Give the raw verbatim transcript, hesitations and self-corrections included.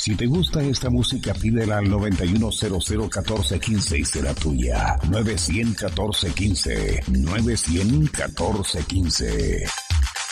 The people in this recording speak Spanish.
Si te gusta esta música, pídela al nueve uno cero cero uno cuatro uno cinco y será tuya. nueve cero cero uno cuatro uno cinco. nueve cero cero uno cuatro uno cinco.